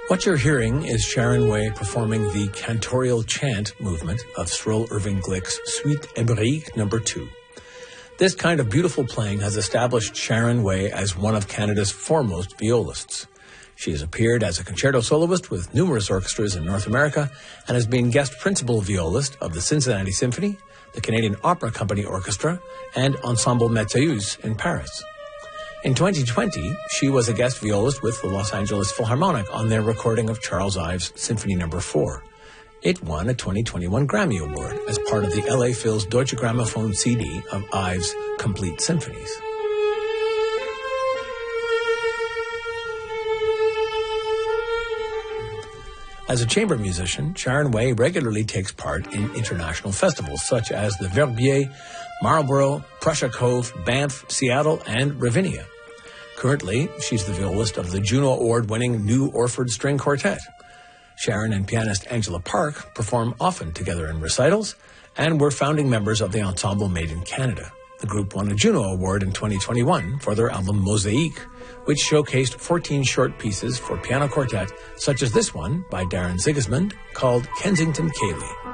What you're hearing is Sharon Way performing the cantorial chant movement of Cyril Irving Glick's Suite Hébraïque No. 2. This kind of beautiful playing has established Sharon Way as one of Canada's foremost violists. She has appeared as a concerto soloist with numerous orchestras in North America and has been guest principal violist of the Cincinnati Symphony, the Canadian Opera Company Orchestra, and Ensemble Mathéus in Paris. In 2020, she was a guest violist with the Los Angeles Philharmonic on their recording of Charles Ives' Symphony No. 4. It won a 2021 Grammy Award as part of the LA Phil's Deutsche Grammophon CD of Ives' Complete Symphonies. As a chamber musician, Sharon Way regularly takes part in international festivals such as the Verbier, Marlborough, Prussia Cove, Banff, Seattle, and Ravinia. Currently, she's the violist of the Juno Award-winning New Orford String Quartet. Sharon and pianist Angela Park perform often together in recitals and were founding members of the ensemble Made in Canada. The group won a Juno Award in 2021 for their album Mosaïque, which showcased 14 short pieces for piano quartet, such as this one by Darren Sigismund called Kensington Ceilidh.